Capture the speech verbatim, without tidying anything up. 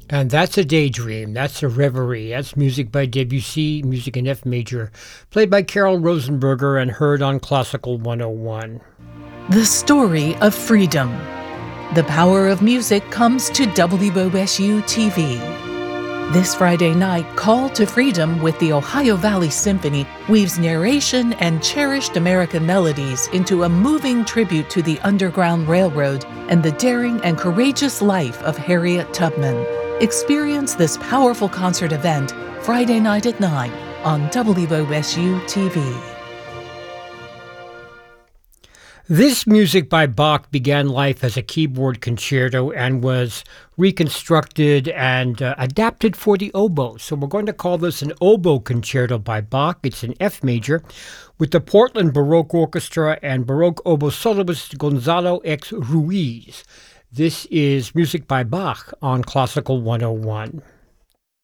And that's a daydream. That's a reverie. That's music by Debussy, music in F major, played by Carol Rosenberger and heard on Classical one oh one. The story of freedom. The power of music comes to W O S U T V. This Friday night, Call to Freedom with the Ohio Valley Symphony weaves narration and cherished American melodies into a moving tribute to the Underground Railroad and the daring and courageous life of Harriet Tubman. Experience this powerful concert event Friday night at nine on W O S U T V. This music by Bach began life as a keyboard concerto and was reconstructed and uh, adapted for the oboe. So we're going to call this an oboe concerto by Bach. It's in F major with the Portland Baroque Orchestra and Baroque oboe soloist Gonzalo X. Ruiz. This is music by Bach on Classical one oh one.